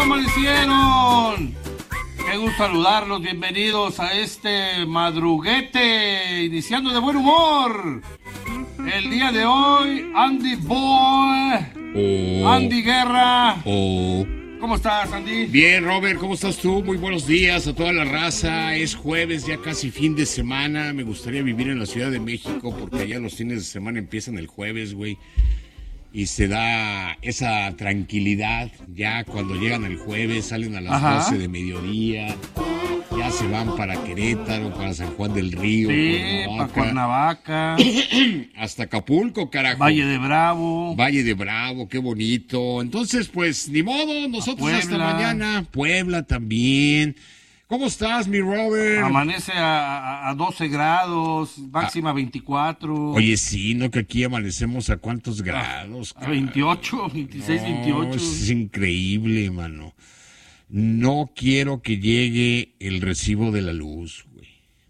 amanecieron? Qué gusto saludarlos, bienvenidos a este madruguete, iniciando de buen humor. El día de hoy, Andy Boy, Andy Guerra. ¿Cómo estás, Andy? Bien, Robert, ¿cómo estás tú? Muy buenos días a toda la raza. Es jueves, ya casi fin de semana. Me gustaría vivir en la Ciudad de México porque allá los fines de semana empiezan el jueves, güey. Y se da esa tranquilidad ya cuando llegan el jueves, salen a las 12 de mediodía, ya se van para Querétaro, para San Juan del Río, sí, para Cuernavaca, hasta Acapulco, carajo. Valle de Bravo, qué bonito. Entonces, pues, ni modo, nosotros hasta mañana. Puebla también. ¿Cómo estás, mi Robert? Amanece a 12 grados, máxima 24. Oye, sí, ¿no? Que aquí amanecemos a ¿cuántos grados? A 28, 26, no, 28. Es increíble, mano. No quiero que llegue el recibo de la luz, güey.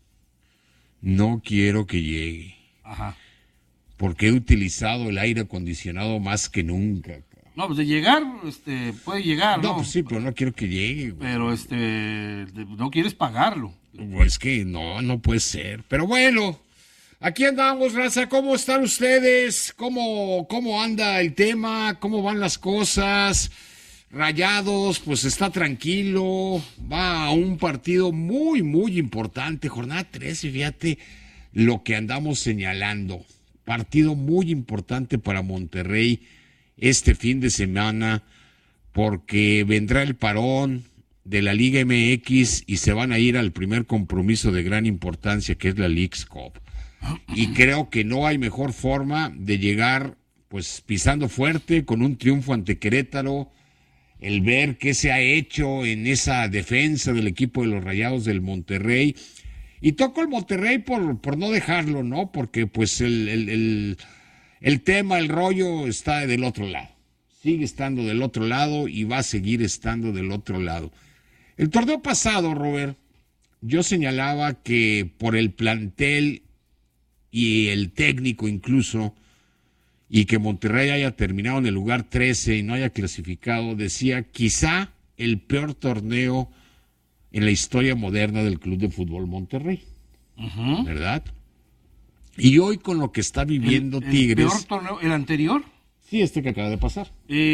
No quiero que llegue. Ajá. Porque he utilizado el aire acondicionado más que nunca. No, pues de llegar, puede llegar, ¿no? No, pues sí, pero no quiero que llegue, güey. Pero, no quieres pagarlo. Pues que no puede ser. Pero bueno, aquí andamos, raza. ¿Cómo están ustedes? ¿Cómo anda el tema? ¿Cómo van las cosas? Rayados, pues está tranquilo. Va a un partido muy, muy importante. Jornada 13, fíjate lo que andamos señalando. Partido muy importante para Monterrey este fin de semana, porque vendrá el parón de la Liga MX y se van a ir al primer compromiso de gran importancia, que es la Leagues Cup. Y creo que no hay mejor forma de llegar, pues, pisando fuerte, con un triunfo ante Querétaro, el ver qué se ha hecho en esa defensa del equipo de los Rayados del Monterrey. Y toco el Monterrey por no dejarlo, ¿no? Porque, pues, el tema, el rollo está del otro lado. Sigue estando del otro lado y va a seguir estando del otro lado. El torneo pasado, Robert, yo señalaba que por el plantel y el técnico incluso, y que Monterrey haya terminado en el lugar 13 y no haya clasificado, decía quizá el peor torneo en la historia moderna del Club de Fútbol Monterrey. Uh-huh. ¿Verdad? Y hoy con lo que está viviendo Tigres... ¿El peor torneo? ¿El anterior? Sí, que acaba de pasar.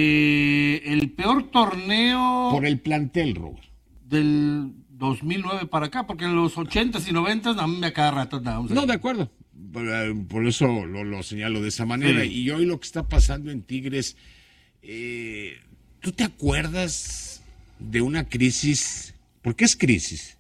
El peor torneo... Por el plantel, Robert. Del 2009 para acá, porque en los 80s y 90s a mí a cada rato... No, de acuerdo. Por eso lo señalo de esa manera. Sí. Y hoy lo que está pasando en Tigres... ¿tú te acuerdas de una crisis? ¿Por qué es crisis?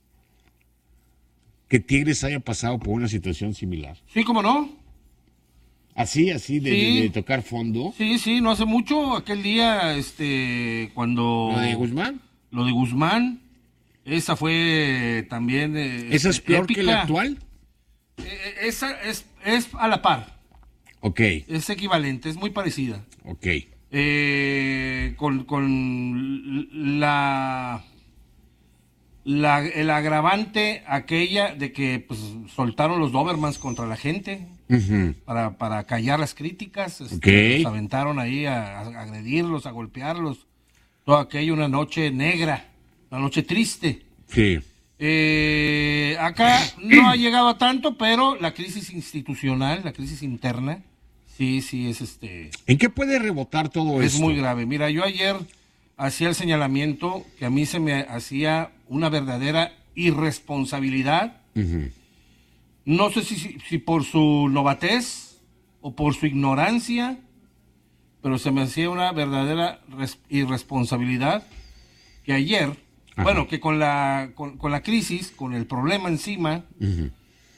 Que Tigres haya pasado por una situación similar. Sí, ¿cómo no? Así, de tocar fondo. Sí, no hace mucho, aquel día, cuando... ¿Lo de Guzmán? Lo de Guzmán, esa fue también... ¿Esa es peor épica. Que la actual? Esa es a la par. Ok. Es equivalente, es muy parecida. Ok. Con el agravante aquella de que pues soltaron los Dobermans contra la gente. Uh-huh. para callar las críticas. Los aventaron ahí a agredirlos, a golpearlos. Todo aquello, una noche negra, una noche triste. Sí. Acá no ha llegado a tanto, pero la crisis institucional, la crisis interna, sí es ¿En qué puede rebotar todo esto? Es muy grave. Mira, yo ayer hacía el señalamiento que a mí se me hacía una verdadera irresponsabilidad. Uh-huh. No sé si por su novatez o por su ignorancia, pero se me hacía una verdadera irresponsabilidad que ayer, ajá, bueno, que con la crisis, con el problema encima, uh-huh,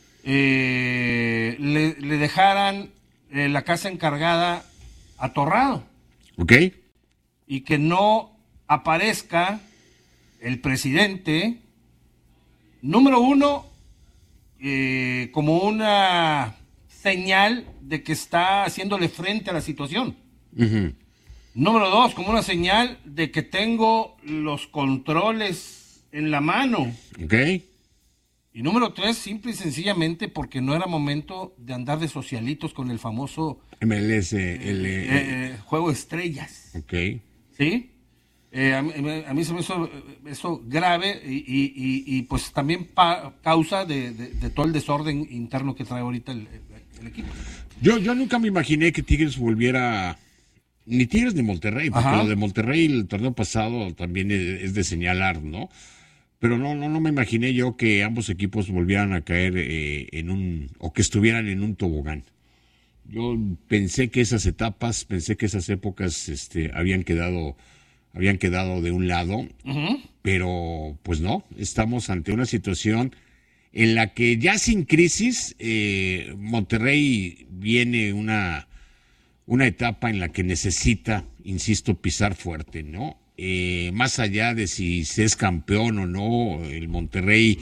le dejaran la casa encargada a Torrado. Ok. Y que no aparezca el presidente, número uno, como una señal de que está haciéndole frente a la situación. Uh-huh. Número dos, como una señal de que tengo los controles en la mano. Okay. Y número tres, simple y sencillamente porque no era momento de andar de socialitos con el famoso MLS, Juego de Estrellas. Ok. ¿Sí? A mí se me hizo eso grave y pues también causa de todo el desorden interno que trae ahorita el equipo. Yo nunca me imaginé que Tigres volviera, ni Tigres ni Monterrey, porque Ajá. lo de Monterrey el torneo pasado también es de señalar, ¿no? Pero no me imaginé yo que ambos equipos volvieran a caer o que estuvieran en un tobogán. Yo pensé que esas etapas, pensé que esas épocas habían quedado de un lado, pero pues no, estamos ante una situación en la que ya sin crisis, Monterrey viene una etapa en la que necesita, insisto, pisar fuerte, ¿no? Más allá de si se es campeón o no, el Monterrey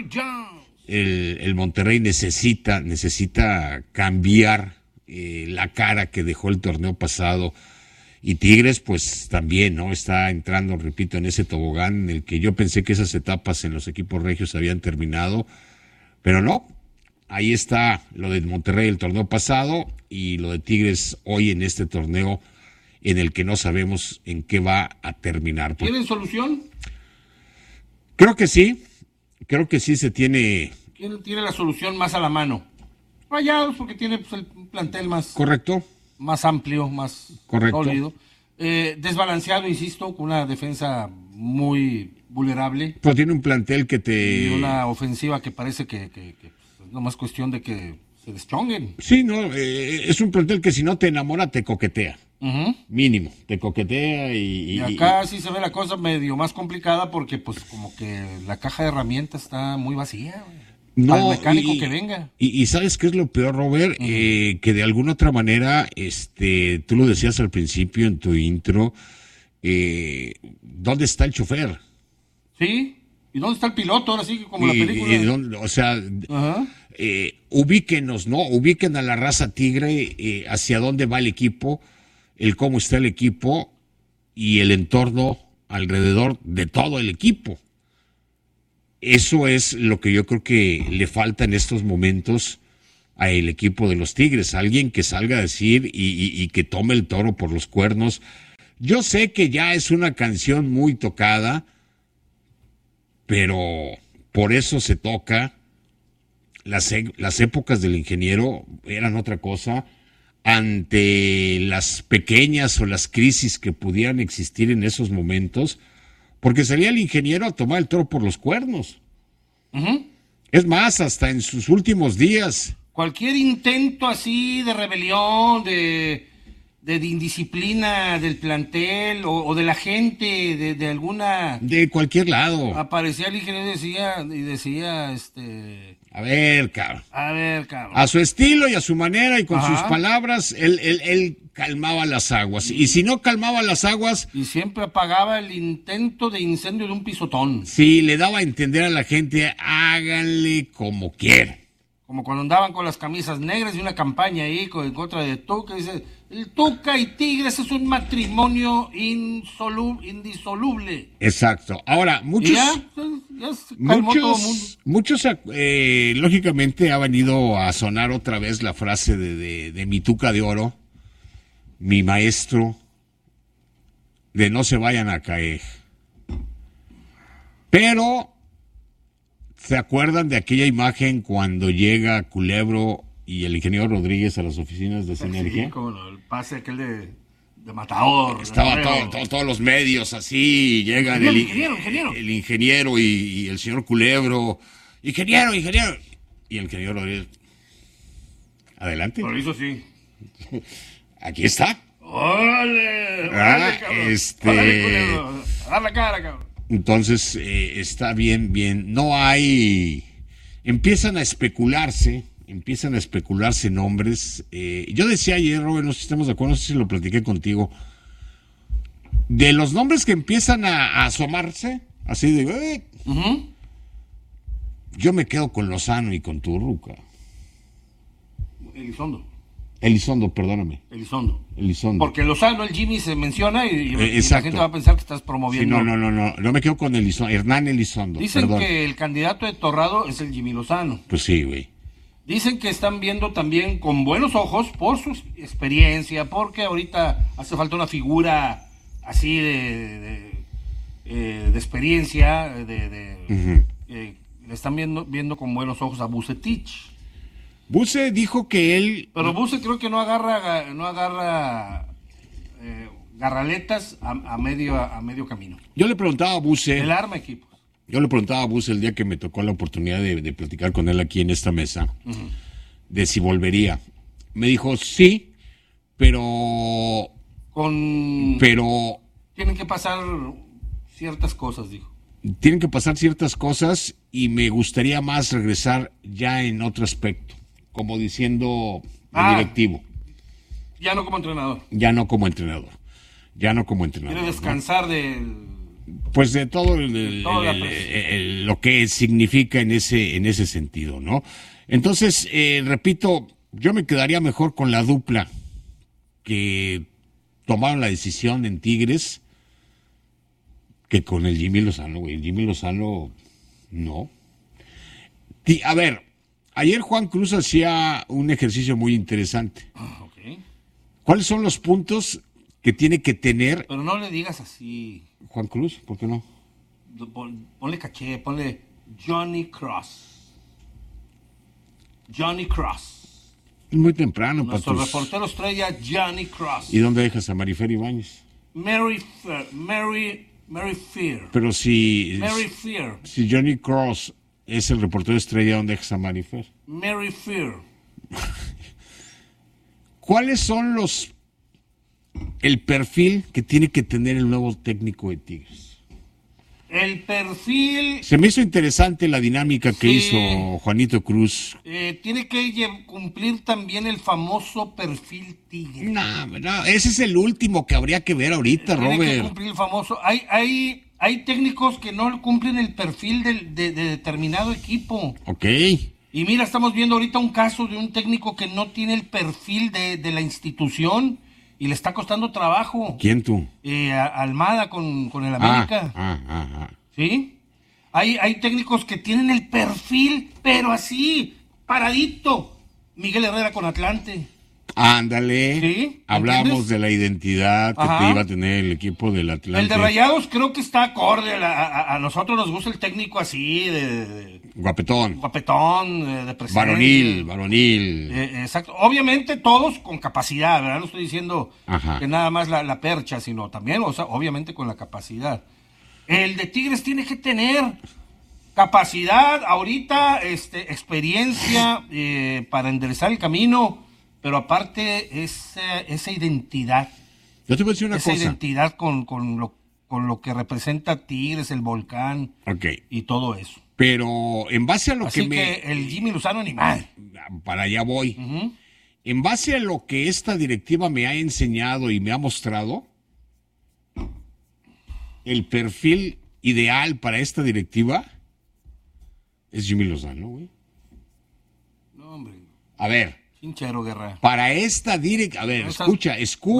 necesita cambiar la cara que dejó el torneo pasado. Y Tigres, pues también, ¿no? Está entrando, repito, en ese tobogán en el que yo pensé que esas etapas en los equipos regios habían terminado, pero no. Ahí está lo de Monterrey el torneo pasado y lo de Tigres hoy en este torneo en el que no sabemos en qué va a terminar. ¿Tienen solución? Creo que sí se tiene. ¿Quién tiene la solución más a la mano? Rayados, porque tiene pues, el plantel más... Correcto. Más amplio, más correcto. Sólido. Desbalanceado, insisto, con una defensa muy vulnerable. Pero tiene un plantel que y una ofensiva que parece que es nomás cuestión de que se deschonguen. Sí, no, es un plantel que si no te enamora te coquetea. Mínimo, te coquetea y acá sí se ve la cosa medio más complicada porque pues como que la caja de herramientas está muy vacía, güey. No, al mecánico que venga. Y ¿sabes qué es lo peor, Robert? Que de alguna otra manera, tú lo decías al principio en tu intro, ¿dónde está el chofer? Sí, ¿y dónde está el piloto? Ahora sí, como la película. O sea, ubíquenos, ¿no? Ubiquen a la raza tigre hacia dónde va el equipo, el cómo está el equipo y el entorno alrededor de todo el equipo. Eso es lo que yo creo que le falta en estos momentos al equipo de los Tigres. Alguien que salga a decir y que tome el toro por los cuernos. Yo sé que ya es una canción muy tocada, pero por eso se toca. Las épocas del ingeniero eran otra cosa. Ante las pequeñas o las crisis que pudieran existir en esos momentos, porque salía el ingeniero a tomar el toro por los cuernos. Es más, hasta en sus últimos días. Cualquier intento así de rebelión, de indisciplina del plantel o de la gente, de alguna... De cualquier lado. Aparecía el ingeniero y decía, A ver, cabrón. cabrón. A su estilo y a su manera y con sus palabras, él calmaba las aguas. Y si no calmaba las aguas... Y siempre apagaba el intento de incendio de un pisotón. Sí, le daba a entender a la gente, háganle como quieran. Como cuando andaban con las camisas negras y una campaña ahí en contra de Tuca. Dice, el Tuca y Tigres es un matrimonio indisoluble. Exacto. Ahora, muchos... Ya se calmó todo el mundo. Muchos, lógicamente, ha venido a sonar otra vez la frase de mi Tuca de oro, mi maestro, de no se vayan a caer. Pero, ¿se acuerdan de aquella imagen cuando llega Culebro y el ingeniero Rodríguez a las oficinas de Sinergia? Sí, como el pase aquel de Matador. Estaba todos los medios así, llegan el ingeniero y el señor Culebro. Ingeniero. Y el ingeniero Rodríguez. Adelante. Por eso sí. Aquí está. ¡Órale! ¡Órale, cabrón! ¡Órale, Culebro! ¡A dar la cara, cabrón! Entonces, está bien. No hay... Empiezan a especularse nombres. Yo decía ayer, Robert, no sé si estamos de acuerdo, no sé si lo platiqué contigo, de los nombres que empiezan a asomarse, así de... Yo me quedo con Lozano y con Turruca. Elizondo, perdóname. Elizondo. Porque Lozano, el Jimmy se menciona y la gente va a pensar que estás promoviendo. Sí, no. Yo me quedo con Elizondo, Hernán Elizondo. Dicen que el candidato de Torrado es el Jimmy Lozano. Pues sí, güey. Dicen que están viendo también con buenos ojos por su experiencia, porque ahorita hace falta una figura así de experiencia, le están viendo con buenos ojos a Vucetich. Buse dijo que él... Pero Buse creo que no agarra garraletas a medio camino. Yo le preguntaba a Buse... Él arma equipos. Yo le preguntaba a Buse el día que me tocó la oportunidad de platicar con él aquí en esta mesa, de si volvería. Me dijo, sí, pero... Tienen que pasar ciertas cosas, dijo. Tienen que pasar ciertas cosas y me gustaría más regresar ya en otro aspecto, como diciendo directivo. Ya no como entrenador. Ya no como entrenador. Quiere descansar del... Pues de todo lo que significa en ese sentido, ¿no? Entonces, repito, yo me quedaría mejor con la dupla que tomaron la decisión en Tigres que con el Jimmy Lozano, güey. El Jimmy Lozano, no. A ver, ayer Juan Cruz hacía un ejercicio muy interesante. Okay. ¿Cuáles son los puntos que tiene que tener? Pero no le digas así. Juan Cruz, ¿por qué no? Ponle caché, ponle Johnny Cross. Johnny Cross. Muy temprano, Nuestro Patus. reportero estrella, Johnny Cross. ¿Y dónde dejas a Marifer Ibáñez? Mary Fear. Pero Mary Fear. si Johnny Cross es el reportero estrella, ¿dónde dejas a Marifer? Mary Fear. ¿Cuáles son el perfil que tiene que tener el nuevo técnico de Tigres? El perfil... Se me hizo interesante la dinámica que hizo Juanito Cruz. Tiene que cumplir también el famoso perfil Tigre. No, ese es el último que habría que ver ahorita, Robert. Tiene que cumplir el famoso... Hay técnicos que no cumplen el perfil de determinado equipo. Ok. Y mira, estamos viendo ahorita un caso de un técnico que no tiene el perfil de la institución y le está costando trabajo. ¿Quién tú? Almada con el América. ¿Sí? Hay técnicos que tienen el perfil, pero así, paradito. Miguel Herrera con Atlante. Ándale. ¿Sí? Hablamos ¿Entiendes? de la identidad que te iba a tener el equipo del Atlante. El de Rayados creo que está acorde. A nosotros nos gusta el técnico así, Guapetón. Guapetón, de presencia. Varonil. Exacto. Obviamente todos con capacidad, ¿verdad? No estoy diciendo que nada más la percha, sino también, o sea, obviamente con la capacidad. El de Tigres tiene que tener capacidad, ahorita, experiencia para enderezar el camino, pero aparte esa identidad. Yo te voy a decir una cosa. Esa identidad con lo que representa Tigres, el volcán y todo eso. Pero en base a lo Así que el Jimmy Lozano ni mal. Para allá voy. En base a lo que esta directiva me ha enseñado y me ha mostrado, el perfil ideal para esta directiva es Jimmy Lozano, güey. No, hombre. A ver. Hinchero, Guerra. Para esta directiva... A ver, escucha.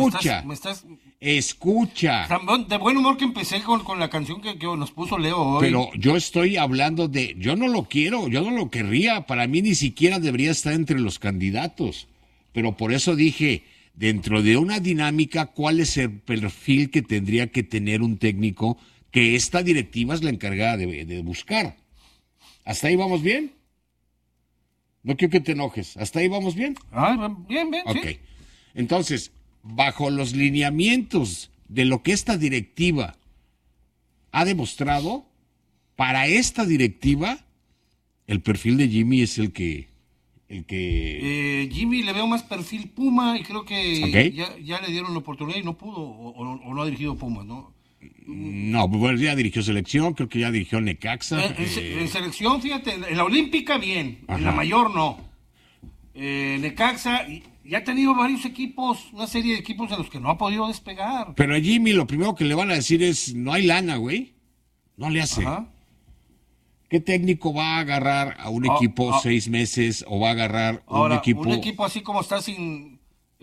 Escucha. De buen humor que empecé con la canción que nos puso Leo hoy. Pero yo estoy hablando de... Yo no lo quiero, yo no lo querría. Para mí ni siquiera debería estar entre los candidatos. Pero por eso dije, dentro de una dinámica, ¿cuál es el perfil que tendría que tener un técnico que esta directiva es la encargada de buscar? ¿Hasta ahí vamos bien? No quiero que te enojes. ¿Hasta ahí vamos bien? Bien, Ok. sí. Entonces, bajo los lineamientos de lo que esta directiva ha demostrado, para esta directiva, el perfil de Jimmy es el que... Jimmy le veo más perfil Puma y creo que ya le dieron la oportunidad y no pudo, o no ha dirigido Puma, ¿no? No, pues ya dirigió selección, creo que ya dirigió Necaxa. En selección, fíjate, en la olímpica bien, en la mayor no. Necaxa ya ha tenido varios equipos, una serie de equipos en los que no ha podido despegar. Pero a Jimmy lo primero que le van a decir es, no hay lana, güey. No le hace. ¿Qué técnico va a agarrar a un equipo 6 meses o va a agarrar un equipo? Un equipo así como está sin...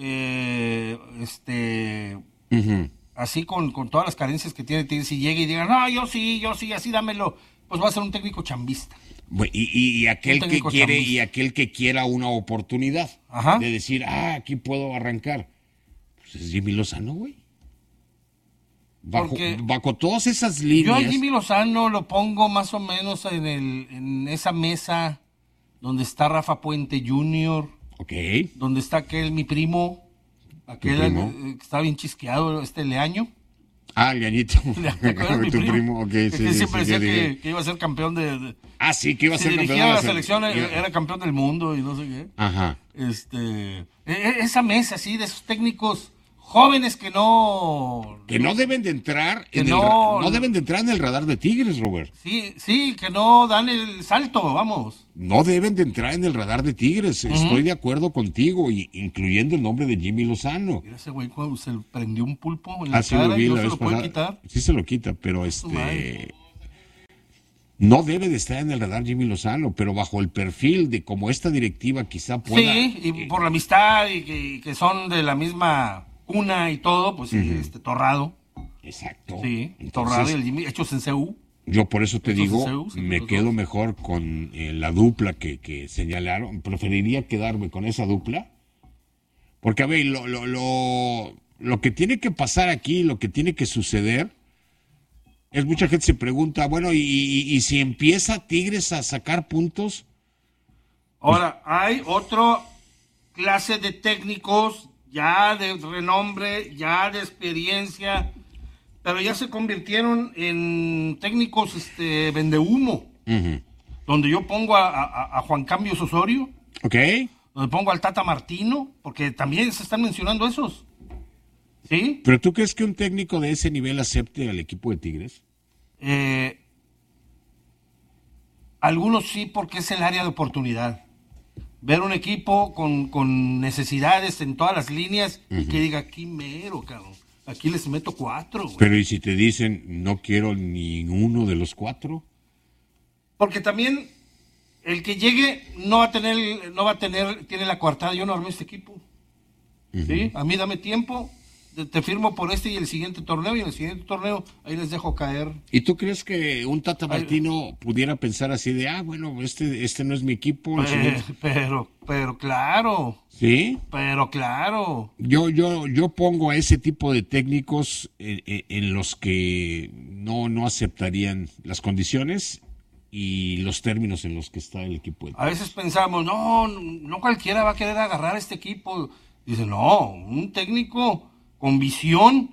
así con todas las carencias que tiene, si llega y diga, no, yo sí, así dámelo, pues va a ser un técnico chambista. Y aquel que quiere, y aquel que quiera una oportunidad de decir, aquí puedo arrancar, pues es Jimmy Lozano, güey. Bajo todas esas Yo líneas. a Jimmy Lozano lo pongo más o menos en esa mesa donde está Rafa Puente Jr., Ok. donde está mi primo, aquel que está bien chisqueado, Leaño. Ah, el Gañito. ¿Te acuerdas de mi Tu primo? primo, ok, Que sí, siempre sí, decía que iba a ser campeón de sí, que iba a si ser campeón dirigía de la selección, era campeón del mundo y no sé qué. Ajá. Esa mesa, así, de esos técnicos jóvenes que no deben de entrar no deben de entrar en el radar de Tigres, Robert. Sí, que no dan el salto, vamos. No deben de entrar en el radar de Tigres. Estoy de acuerdo contigo, incluyendo el nombre de Jimmy Lozano. Mira ese güey cuando se prendió un pulpo en la Sí lo cara vi y no la se vez lo puede pasada. quitar. Sí se lo quita, pero no debe de estar en el radar Jimmy Lozano, pero bajo el perfil de como esta directiva quizá pueda. Sí, y por la amistad y que son de la misma cuna y todo, pues sí, Torrado. Exacto. Sí, Entonces, Torrado y el Jimmy, hechos en CU. Yo por eso te Estos digo, Zeus, me los quedo dos. mejor con la dupla que señalaron. Preferiría quedarme con esa dupla. Porque, a ver, lo que tiene que pasar aquí, lo que tiene que suceder, es mucha gente se pregunta, bueno, y si empieza Tigres a sacar puntos. Ahora, hay otra clase de técnicos ya de renombre, ya de experiencia, pero ya se convirtieron en técnicos vendehumo, donde yo pongo a Juan Cambios Osorio, ¿Ok? donde pongo al Tata Martino, porque también se están mencionando esos. ¿Sí? ¿Pero tú crees que un técnico de ese nivel acepte al equipo de Tigres? Algunos sí, porque es el área de oportunidad. Ver un equipo con necesidades en todas las líneas y que diga, aquí mero, cabrón. Aquí les meto 4, güey. Pero ¿y si te dicen, no quiero ninguno de los 4? Porque también el que llegue no va a tener, tiene la coartada, yo no armé este equipo. ¿Sí? A mí dame tiempo, te firmo por y el siguiente torneo, y en el siguiente torneo ahí les dejo caer. ¿Y tú crees que un Tata Martino pudiera pensar así de, bueno, este no es mi equipo? Pero claro. ¿Sí? Pero claro. Yo pongo a ese tipo de técnicos en los que no aceptarían las condiciones y los términos en los que está el equipo. A veces pensamos, no cualquiera va a querer agarrar este equipo. Dice, no, un técnico con visión,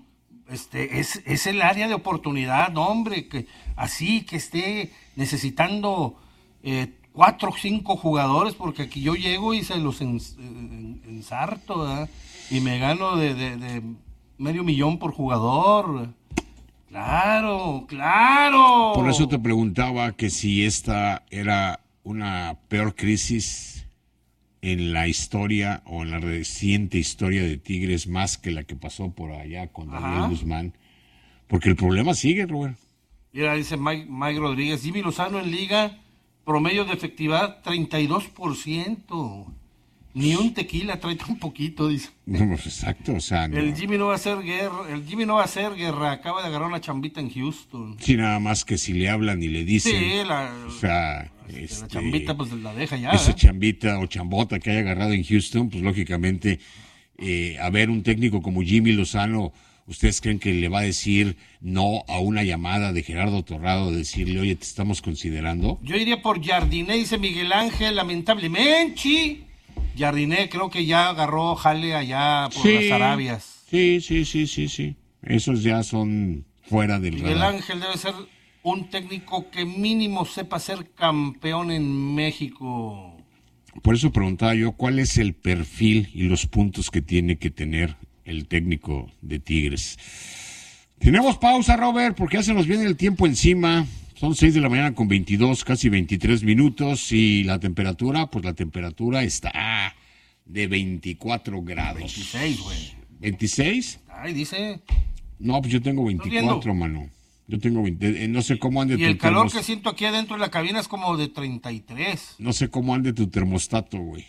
es el área de oportunidad, no, hombre, que así que esté necesitando 4 o 5 jugadores, porque aquí yo llego y se los ensarto, ¿verdad? Y me gano de $500,000 por jugador. Claro. Por eso te preguntaba que si esta era una peor crisis en la historia o en la reciente historia de Tigres más que la que pasó por allá con Daniel Guzmán, porque el problema sigue, Robert. Mira, dice Mike Rodríguez, Jimmy Lozano en liga, promedio de efectividad 32%. Ni un tequila, trae un poquito, dice. No, exacto, o sea, no. El Jimmy no va a hacer guerra, acaba de agarrar una chambita en Houston. Sí, nada más que si le hablan y le dicen. Sí, o sea, la chambita pues la deja ya. Esa chambita o chambota que haya agarrado en Houston, pues lógicamente, a ver, un técnico como Jimmy Lozano, ¿ustedes creen que le va a decir no a una llamada de Gerardo Torrado, decirle, oye, te estamos considerando? Yo iría por Jardiné, dice Miguel Ángel, lamentablemente. Jardiné creo que ya agarró jale allá por las Arabias. Sí. Esos ya son fuera del Miguel radar. Ángel debe ser un técnico que mínimo sepa ser campeón en México. Por eso preguntaba yo, ¿cuál es el perfil y los puntos que tiene que tener el técnico de Tigres? Tenemos pausa, Robert, porque ya se nos viene el tiempo encima. Son 6 de la mañana con 22, casi 23 minutos. Y la temperatura, pues la temperatura está de 24 grados. 26, güey. ¿26? Ay, dice. No, pues yo tengo 24, mano. Yo tengo 20, no sé cómo ande tu termostato. Y el calor que siento aquí adentro de la cabina es como de 33. No sé cómo ande tu termostato, güey.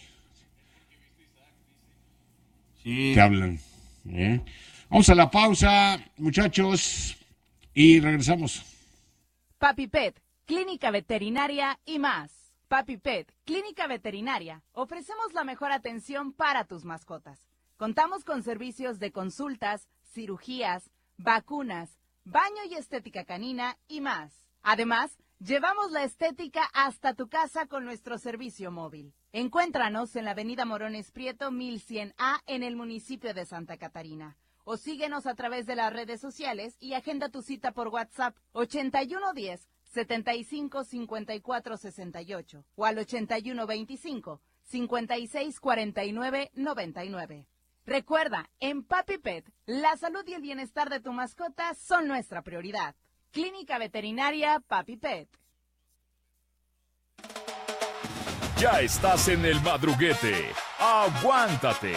Sí. Te hablan. Vamos a la pausa, muchachos, y regresamos. Papi Pet, Clínica Veterinaria y más. Papi Pet, Clínica Veterinaria. Ofrecemos la mejor atención para tus mascotas. Contamos con servicios de consultas, cirugías, vacunas, baño y estética canina y más. Además, llevamos la estética hasta tu casa con nuestro servicio móvil. Encuéntranos en la avenida Morones Prieto 1100A en el municipio de Santa Catarina. O síguenos a través de las redes sociales y agenda tu cita por WhatsApp 8110 75 54 68 o al 81 25 56 49 99. Recuerda, en Papi Pet, la salud y el bienestar de tu mascota son nuestra prioridad. Clínica Veterinaria Papi Pet. Ya estás en el madruguete. ¡Aguántate!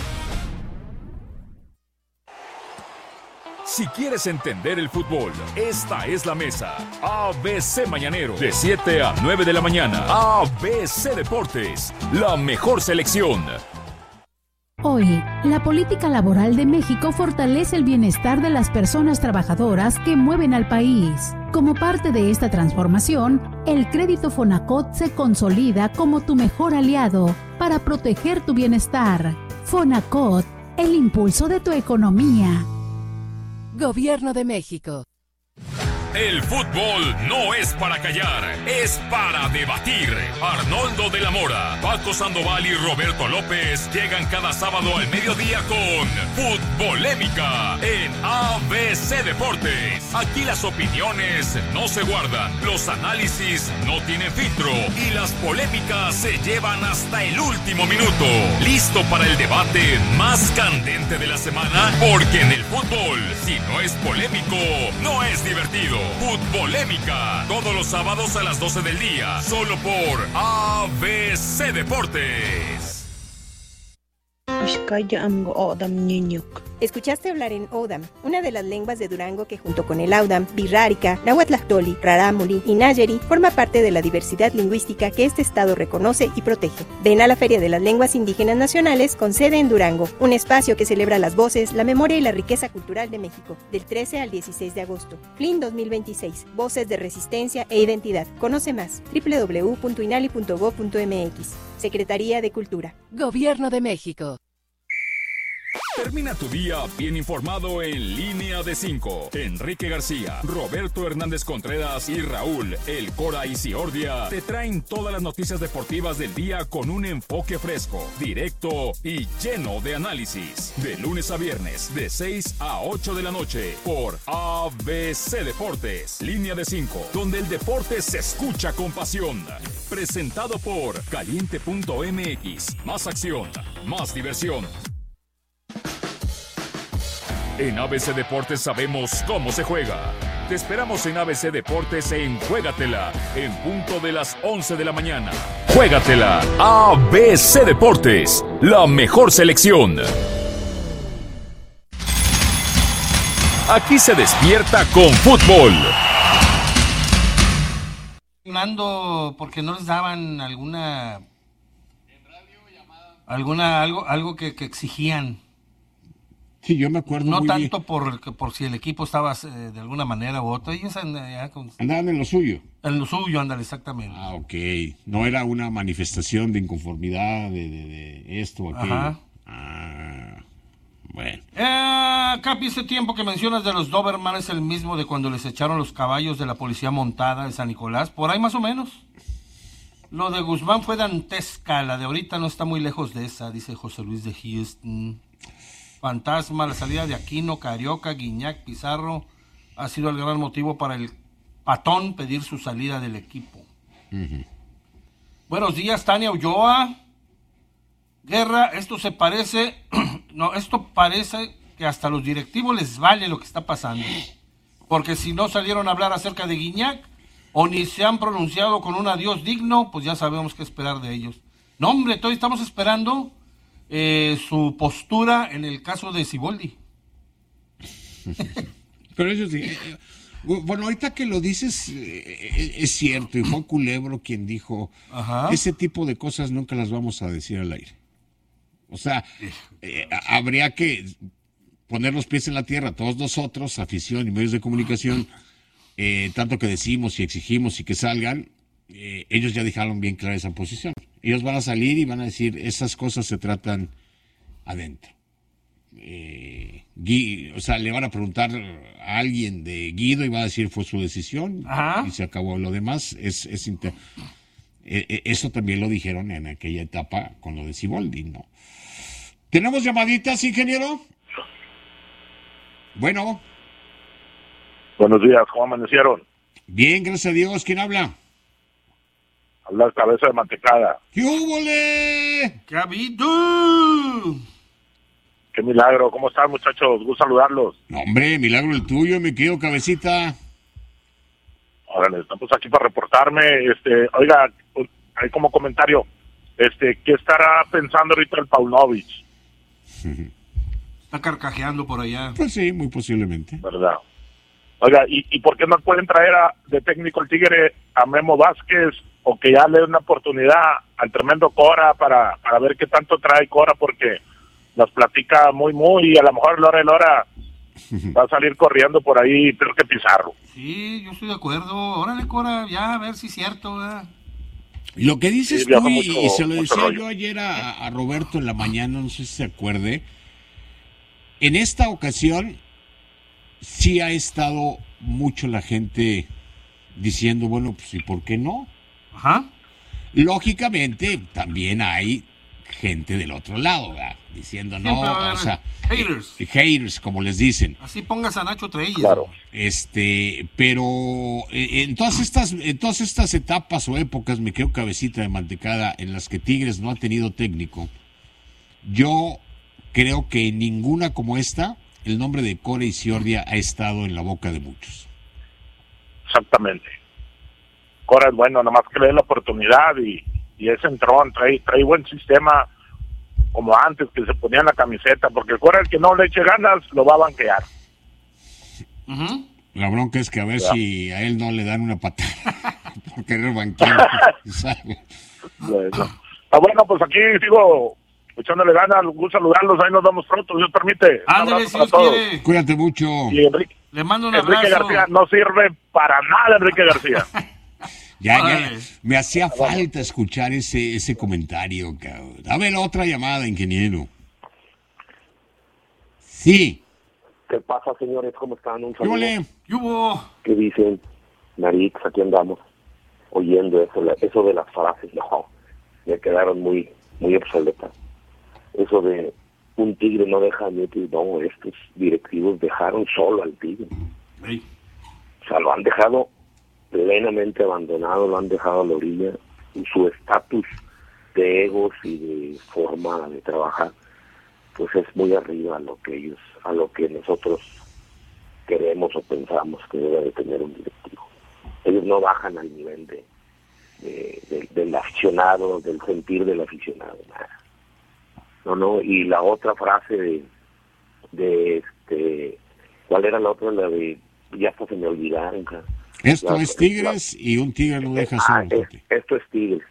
Si quieres entender el fútbol, esta es la mesa. ABC Mañanero, de 7 a 9 de la mañana. ABC Deportes, la mejor selección. Hoy, la política laboral de México fortalece el bienestar de las personas trabajadoras que mueven al país. Como parte de esta transformación, el crédito Fonacot se consolida como tu mejor aliado para proteger tu bienestar. Fonacot, el impulso de tu economía. Gobierno de México. El fútbol no es para callar, es para debatir. Arnoldo de la Mora, Paco Sandoval y Roberto López llegan cada sábado al mediodía con Futbolémica en ABC Deportes. Aquí las opiniones no se guardan, los análisis no tienen filtro y las polémicas se llevan hasta el último minuto. ¿Listo para el debate más candente de la semana? Porque en el fútbol, si no es polémico, no es divertido. Futbolémica, todos los sábados a las 12 del día, solo por ABC Deportes. Escuchaste hablar en Odam, una de las lenguas de Durango que junto con el Audam, Birrárica, Nahuatlactoli, Rarámuri y Nayeri forma parte de la diversidad lingüística que este estado reconoce y protege. Ven a la Feria de las Lenguas Indígenas Nacionales con sede en Durango, un espacio que celebra las voces, la memoria y la riqueza cultural de México, del 13 al 16 de agosto. FLIN 2026, Voces de Resistencia e Identidad. Conoce más, www.inali.gov.mx. Secretaría de Cultura. Gobierno de México. Termina tu día bien informado en Línea de 5. Enrique García, Roberto Hernández Contreras y Raúl El Cora Isiordia te traen todas las noticias deportivas del día con un enfoque fresco, directo y lleno de análisis. De lunes a viernes, de 6 a 8 de la noche, por ABC Deportes. Línea de 5, donde el deporte se escucha con pasión. Presentado por Caliente.mx. Más acción, más diversión. En ABC Deportes sabemos cómo se juega. Te esperamos en ABC Deportes en Juégatela, en punto de las 11 de la mañana. Juégatela, ABC Deportes, la mejor selección. Aquí se despierta con fútbol. Porque no les daban algo que exigían. Sí, yo me acuerdo no muy tanto bien. por si el equipo estaba de alguna manera u otra. Ellos andaban en lo suyo. En lo suyo, ándale, exactamente. Ah, ok. No era una manifestación de inconformidad de esto o aquello. Ajá. Ah, bueno. Capi, ese tiempo que mencionas de los Doberman es el mismo de cuando les echaron los caballos de la policía montada en San Nicolás. Por ahí más o menos. Lo de Guzmán fue dantesca. La de ahorita no está muy lejos de esa, dice José Luis de Houston. Fantasma, la salida de Aquino, Carioca, Guiñac, Pizarro ha sido el gran motivo para el Patón pedir su salida del equipo. Uh-huh. Buenos días, Tania Ulloa. Guerra, esto parece que hasta los directivos les vale lo que está pasando. Porque si no salieron a hablar acerca de Guiñac o ni se han pronunciado con un adiós digno, pues ya sabemos qué esperar de ellos. No, hombre, todavía estamos esperando su postura en el caso de Siboldi. Pero eso sí, bueno, ahorita que lo dices, es cierto, y fue Culebro quien dijo, ajá, ese tipo de cosas nunca las vamos a decir al aire. O sea, habría que poner los pies en la tierra, todos nosotros, afición y medios de comunicación, tanto que decimos y exigimos y que salgan, ellos ya dejaron bien clara esa posición. Ellos van a salir y van a decir, esas cosas se tratan adentro. O sea, le van a preguntar a alguien de Guido y va a decir fue su decisión. Ajá. Y se acabó. Lo demás eso también lo dijeron en aquella etapa con lo de Siboldi, ¿no? ¿Tenemos llamaditas, ingeniero? Bueno. Buenos días, ¿cómo amanecieron? Bien, gracias a Dios. ¿Quién habla? Habla Cabeza de Mantecada. ¡Qué húbole! ¡Qué ha habido! ¡Qué milagro! ¿Cómo están, muchachos? Gusto saludarlos. No, hombre, milagro el tuyo, mi querido Cabecita. Órale, estamos aquí para reportarme. Oiga, hay como comentario, ¿qué estará pensando ahorita el Paunovic? Está carcajeando por allá. Pues sí, muy posiblemente. ¿Verdad? Oiga, ¿y por qué no pueden traer de técnico el Tigre a Memo Vázquez o que ya le den una oportunidad al tremendo Cora para ver qué tanto trae Cora? Porque nos platica muy, y a lo mejor Lora va a salir corriendo por ahí, pero que Pizarro. Sí, yo estoy de acuerdo. Órale, Cora, ya, a ver si es cierto, ¿verdad? Lo que dices Sí, tú, mucho, y se lo decía rollo. yo ayer a Roberto en la mañana, no sé si se acuerde, en esta ocasión sí ha estado mucho la gente diciendo, bueno, pues ¿y por qué no? Ajá. Lógicamente también hay gente del otro lado, ¿verdad? Diciendo no, Siempre va a haber o sea, haters. haters, como les dicen. Así pongas a Nacho Treyes. Claro. Pero en todas estas etapas o épocas, me quedo Cabecita de Mantecada, en las que Tigres no ha tenido técnico, yo creo que en ninguna como esta, el nombre de Cora Isiordia ha estado en la boca de muchos. Exactamente. Cora es bueno, nomás que le dé la oportunidad y es entrón, trae buen sistema como antes, que se ponía en la camiseta, porque Cora, el que no le eche ganas, lo va a banquear. Ujú. La bronca es que a ver Ya. si a él no le dan una patada por querer banquear. Bueno, pues aquí sigo echándole ganas, gusto saludarlos, ahí nos vemos pronto, Dios permite. Un Ándale, abrazo si para Dios todos. quiere. Cuídate mucho. Y Le mando un Enrique abrazo. García no sirve para nada, Enrique García. Ya, Órale. me hacía falta escuchar ese comentario, cabrón. Dame la otra llamada, ingeniero. Sí. ¿Qué pasa, señores? ¿Cómo están? Un ¿Qué saludo. ole? ¿Qué hubo? ¿Qué dicen? Narix, aquí andamos oyendo eso de las frases. No, me quedaron muy obsoletas. Eso de un tigre no deja a Newton. No, estos directivos dejaron solo al tigre. Ey. O sea, lo han dejado plenamente abandonado, lo han dejado a la orilla. Y su estatus de egos y de forma de trabajar, pues es muy arriba a lo que nosotros queremos o pensamos que debe de tener un directivo. Ellos no bajan al nivel del aficionado, del sentir del aficionado, nada. No, y la otra frase ¿cuál era la otra? La de, ya hasta se me olvidaron, cara. Esto es Tigres y un tigre no deja solo. Esto es Tigres.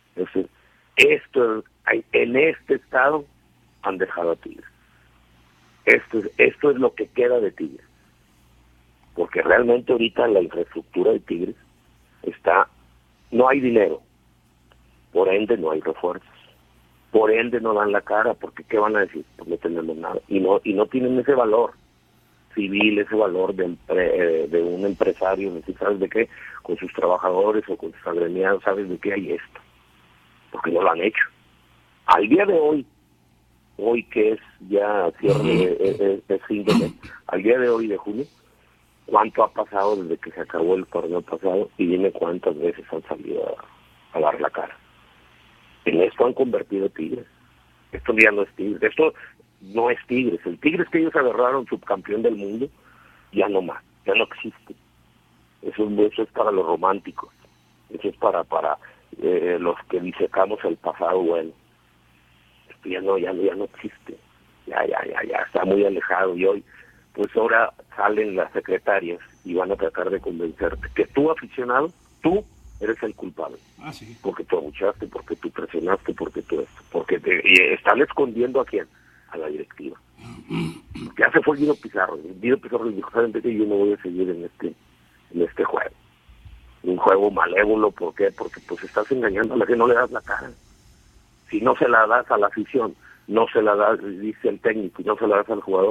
En este estado han dejado a Tigres. Esto es lo que queda de Tigres. Porque realmente ahorita la infraestructura de Tigres no hay dinero. Por ende no hay refuerzos. Por ende no dan la cara, porque ¿qué van a decir? Pues no tenemos nada. Y no tienen ese valor civil, ese valor de un empresario, ¿sabes de qué? Con sus trabajadores o con sus agremiados, ¿sabes de qué hay esto? Porque no lo han hecho. Al día de hoy que es ya cierre de fin de mes, al día de hoy de junio, ¿cuánto ha pasado desde que se acabó el torneo pasado? Y dime cuántas veces han salido a dar la cara. En esto han convertido Tigres. Esto ya no es Tigres. Esto no es Tigres. El Tigres que ellos agarraron subcampeón del mundo, ya no más, ya no existe. Eso es para los románticos. Eso es para los que disecamos el pasado bueno. Esto ya no existe. Ya está muy alejado. Y hoy, pues ahora salen las secretarias y van a tratar de convencerte que tú, aficionado, tú eres el culpable. Ah, sí. Porque tú abuchaste, porque tú presionaste, porque tú esto. Y están escondiendo ¿a quién? A la directiva. Ya se fue Guido Pizarro. Guido Pizarro les dijo, ¿saben qué? Yo no voy a seguir en este juego. Un juego malévolo, ¿por qué? Porque pues estás engañando a la que no le das la cara. Si no se la das a la afición, no se la das, dice el técnico, y no se la das al jugador,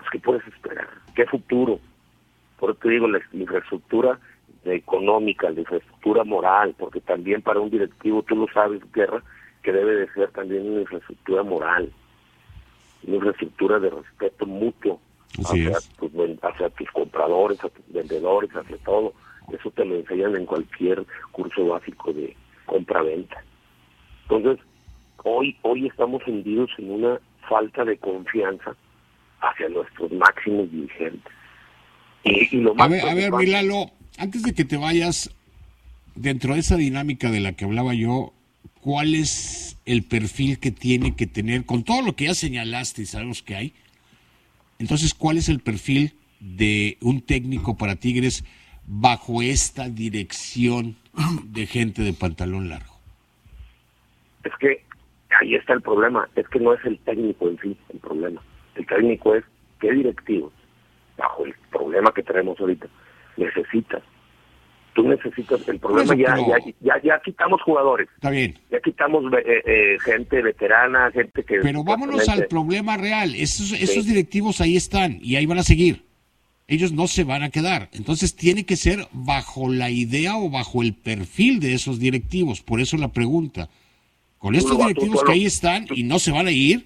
pues ¿qué puedes esperar? ¿Qué futuro? Por eso te digo, la infraestructura económica, la infraestructura moral, porque también para un directivo, tú lo sabes, Guerra, que debe de ser también una infraestructura moral, una infraestructura de respeto mutuo hacia tus compradores, hacia tus vendedores, hacia todo. Eso te lo enseñan en cualquier curso básico de compra-venta. Entonces, hoy estamos hundidos en una falta de confianza hacia nuestros máximos dirigentes. Y lo más a ver, mi Lalo, antes de que te vayas, dentro de esa dinámica de la que hablaba yo, ¿cuál es el perfil que tiene que tener, con todo lo que ya señalaste y sabemos que hay? Entonces, ¿cuál es el perfil de un técnico para Tigres bajo esta dirección de gente de pantalón largo? Es que ahí está el problema, es que no es el técnico en sí el problema. El técnico es qué directivos, bajo el problema que tenemos ahorita, necesitas. Tú necesitas, el problema ya quitamos jugadores. Está bien. Ya quitamos gente veterana, gente que... Pero vámonos al problema real. Esos directivos ahí están y ahí van a seguir. Ellos no se van a quedar. Entonces tiene que ser bajo la idea o bajo el perfil de esos directivos. Por eso la pregunta. Con estos directivos que ahí están y no se van a ir...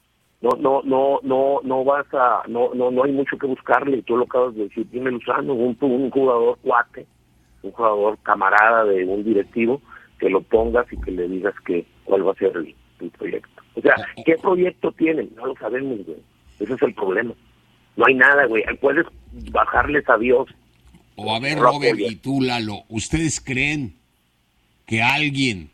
No hay mucho que buscarle. Tú lo acabas de decir, tiene Lozano, un jugador cuate, un jugador camarada de un directivo, que lo pongas y que le digas cuál va a ser el proyecto. O sea, ¿qué proyecto tienen? No lo sabemos, güey. Ese es el problema. No hay nada, güey. Puedes bajarles a Dios. O a ver, Robert, y tú, Lalo, ¿ustedes creen que alguien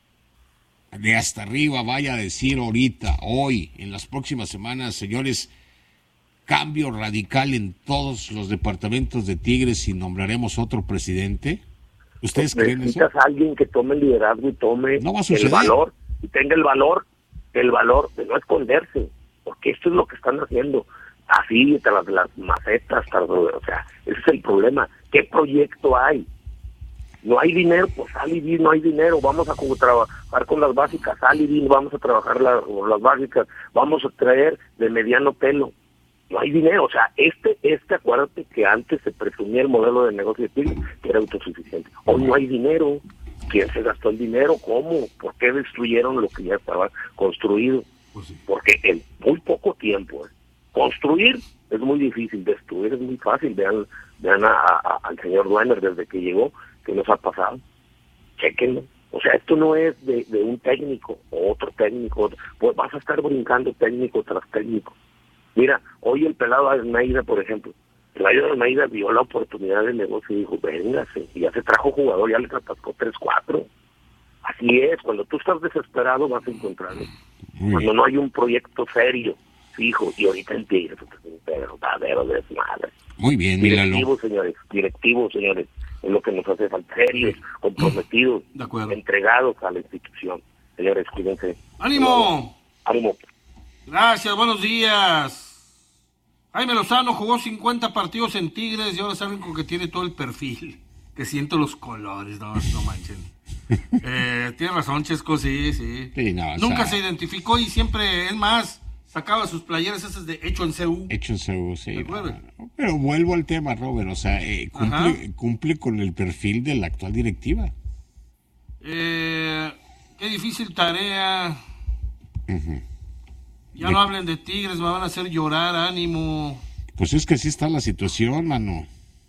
de hasta arriba vaya a decir ahorita, hoy, en las próximas semanas, señores, cambio radical en todos los departamentos de Tigres y nombraremos otro presidente? ¿Ustedes creen eso? Necesitas a alguien que tome el liderazgo y tome el valor, y tenga el valor de no esconderse, porque esto es lo que están haciendo, así, tras las macetas, o sea, ese es el problema. ¿Qué proyecto hay? No hay dinero, pues sal y no hay dinero, vamos a trabajar con las básicas, sal y vamos a trabajar con las básicas, vamos a traer de mediano pelo. No hay dinero, o sea, acuérdate que antes se presumía el modelo de negocio de Tigres, que era autosuficiente. Hoy no hay dinero. ¿Quién se gastó el dinero? ¿Cómo? ¿Por qué destruyeron lo que ya estaba construido? Pues sí. Porque en muy poco tiempo, construir es muy difícil, destruir es muy fácil. Vean al señor Duener desde que llegó, que nos ha pasado. Chéquenlo. O sea, esto no es de un técnico o otro técnico. Pues vas a estar brincando técnico tras técnico. Mira, hoy el pelado Almeida, por ejemplo, el pelado Almeida vio la oportunidad de negocio y dijo, véngase, y ya se trajo jugador, ya le atascó 3-4. Así es, cuando tú estás desesperado vas a encontrarlo. Cuando no hay un proyecto serio, fijo, y ahorita el Tigre es un verdadero desmadre. Muy bien, directivos, señores, es lo que nos hace falta, serios, comprometidos, entregados a la institución. Señores, cuídense. ¡Ánimo! ¡Ánimo! Gracias, buenos días. Jaime Lozano jugó 50 partidos en Tigres y ahora es el único que tiene todo el perfil. Que siento los colores, no manchen. Tienes razón, Chesco, sí. Nunca se identificó y siempre, es más, sacaba sus playeras esas de hecho en CU. Hecho en CU, sí. Pero vuelvo al tema, Robert, o sea, cumple con el perfil de la actual directiva. Qué difícil tarea. Ya no hablen de Tigres, me van a hacer llorar, ánimo. Pues es que así está la situación, mano.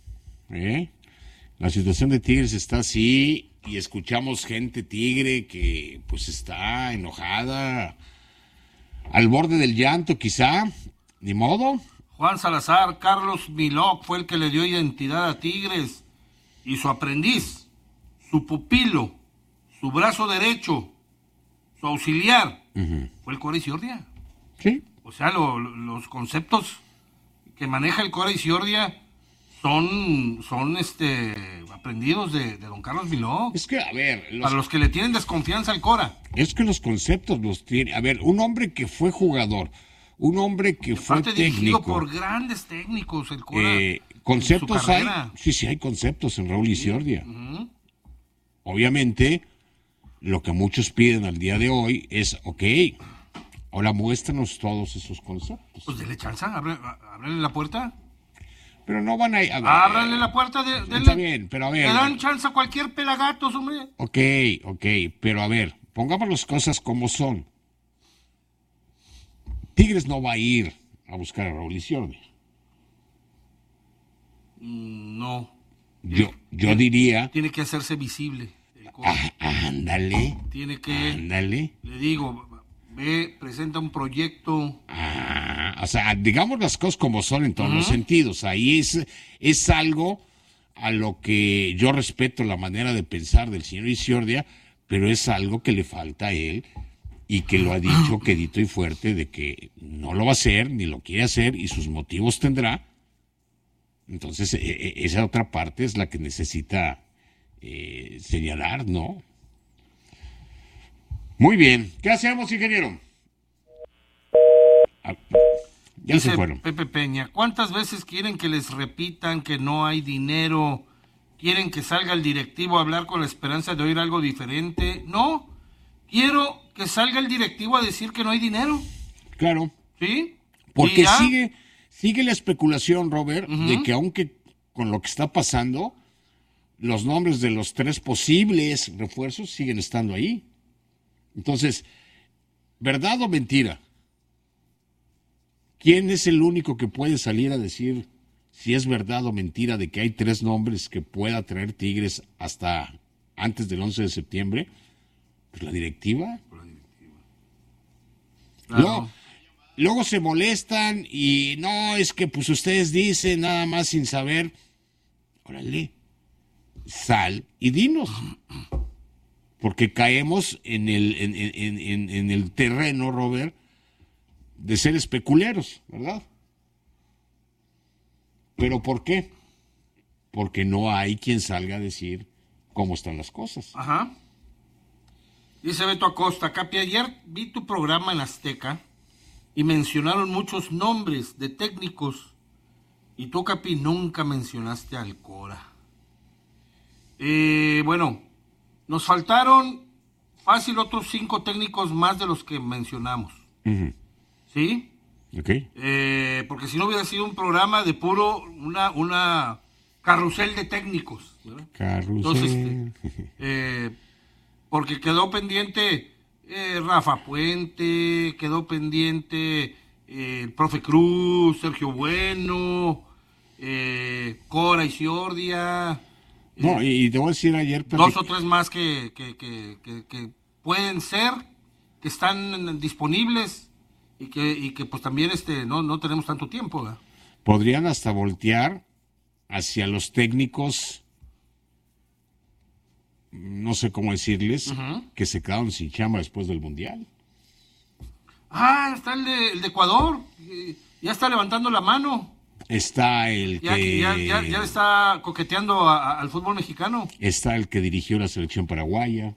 La situación de Tigres está así y escuchamos gente tigre que pues está enojada, al borde del llanto quizá, ni modo. Juan Salazar, Carlos Milok fue el que le dio identidad a Tigres y su aprendiz, su pupilo, su brazo derecho, su auxiliar, fue el Cora Isiordia. Sí. O sea, los conceptos que maneja el Cora Isiordia son aprendidos de don Carlos Milok. Es que, a ver... Para los que le tienen desconfianza al Cora. Es que los conceptos los tiene... A ver, un hombre que fue jugador, un hombre que fue técnico... dirigido por grandes técnicos, el Cora. Conceptos hay... Sí, hay conceptos en Raúl Isiordia. Obviamente, lo que muchos piden al día de hoy es, Ahora muéstranos todos esos conceptos. Pues dele chance, ábrele la puerta. Pero no van a... Ábrale la puerta, Está bien, pero a ver... Le dan chance a cualquier pelagatos, hombre. Ok, pero a ver, pongamos las cosas como son. Tigres no va a ir a buscar a Raúl Isiordia. No. Yo diría... Tiene que hacerse visible. Ándale. Tiene que... Ándale. Le digo, presenta un proyecto... O sea, digamos las cosas como son en todos los sentidos. Ahí es algo a lo que yo respeto la manera de pensar del señor Isiordia, pero es algo que le falta a él y que lo ha dicho quedito y fuerte de que no lo va a hacer, ni lo quiere hacer y sus motivos tendrá. Entonces, esa otra parte es la que necesita señalar, ¿no? Muy bien. ¿Qué hacemos, ingeniero? Ya Dice se fueron. Pepe Peña, ¿cuántas veces quieren que les repitan que no hay dinero? ¿Quieren que salga el directivo a hablar con la esperanza de oír algo diferente? No, quiero que salga el directivo a decir que no hay dinero. Claro. ¿Sí? Porque sigue la especulación, Robert, de que aunque con lo que está pasando, los nombres de los 3 posibles refuerzos siguen estando ahí. Entonces, ¿verdad o mentira? ¿Quién es el único que puede salir a decir si es verdad o mentira de que hay 3 nombres que pueda traer Tigres hasta antes del 11 de septiembre? Pues la directiva. Claro. Luego se molestan y no, es que pues ustedes dicen nada más sin saber. Órale, sal y dinos. Porque caemos en el terreno, Robert, de ser especuleros, ¿verdad? ¿Pero por qué? Porque no hay quien salga a decir cómo están las cosas. Ajá. Dice Beto Acosta, Capi, ayer vi tu programa en Azteca y mencionaron muchos nombres de técnicos y tú, Capi, nunca mencionaste al Cora. Bueno, nos faltaron fácil otros 5 técnicos más de los que mencionamos. ¿Sí? Ok. Porque si no hubiera sido un programa de puro, una carrusel de técnicos, ¿verdad? Carrusel. Entonces, porque quedó pendiente Rafa Puente, quedó pendiente el profe Cruz, Sergio Bueno, Cora Isiordia. No, y te voy a decir ayer... 2 o 3 más que pueden ser, que están disponibles. Y que pues también no tenemos tanto tiempo, ¿verdad? Podrían hasta voltear hacia los técnicos, no sé cómo decirles, que se quedaron sin chamba después del Mundial. Está el de Ecuador, ya está levantando la mano. Está el que... Ya está coqueteando al fútbol mexicano. Está el que dirigió la selección paraguaya.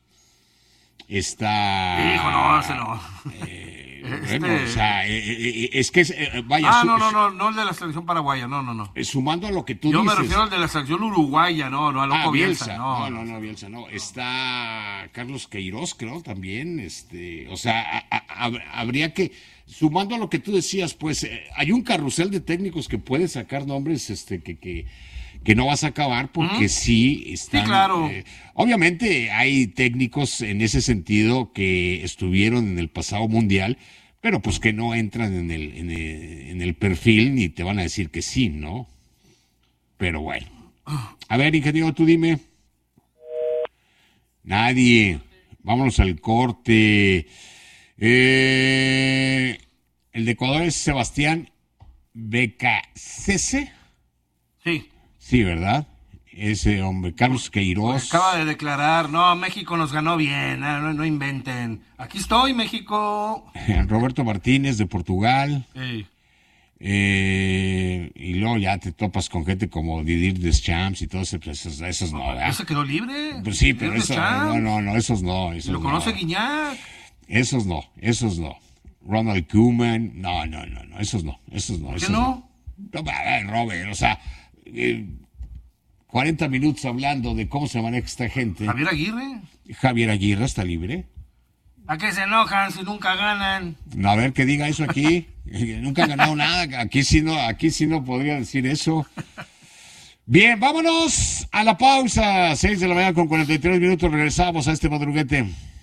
Está... Hijo, no, ese no. Bueno, o sea, es que vaya... No el de la selección paraguaya, no. Sumando a lo que tú dices. Yo me refiero al de la selección uruguaya, no a Loco Bielsa. No, Bielsa, no. Está Carlos Queiroz, creo, también, o sea, habría que, sumando a lo que tú decías, pues, hay un carrusel de técnicos que puede sacar nombres, que no vas a acabar porque sí están... Sí, claro. Obviamente hay técnicos en ese sentido que estuvieron en el pasado mundial, pero pues que no entran en el perfil ni te van a decir que sí, ¿no? Pero bueno. A ver, ingeniero, tú dime. Nadie. Vámonos al corte. El de Ecuador es Sebastián Becasese. Sí. Sí, ¿verdad? Ese hombre, Carlos Queiroz. Acaba de declarar, México nos ganó bien, no inventen. Aquí estoy, México. Roberto Martínez, de Portugal. Sí. Y luego ya te topas con gente como Didier Deschamps y todos esos no, ¿verdad? ¿Ese quedó libre? Pues sí, pero eso, no, esos no. Esos ¿Lo conoce Guiñac? Esos no. Ronald Koeman, no, esos no. ¿Por qué no? Robert, o sea... 40 minutos hablando de cómo se maneja esta gente. ¿Javier Aguirre está libre. ¿A qué se enojan si nunca ganan? A ver, que diga eso aquí. Nunca han ganado nada. Aquí sí no podría decir eso. Bien, vámonos a la pausa. 6 de la mañana con 43 minutos. Regresamos a este madruguete.